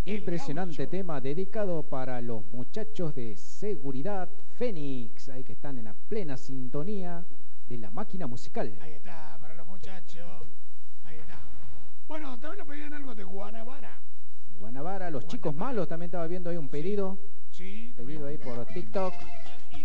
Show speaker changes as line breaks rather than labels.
Impresionante tema dedicado para los muchachos de Seguridad Fénix, ahí que están en la plena sintonía de la máquina musical.
Ahí está, para los muchachos. Ahí está. Bueno, también nos pedían algo de Guanabara.
Guanabara, los chicos malos, también estaba viendo ahí un pedido.
Sí,
pedido ahí por TikTok.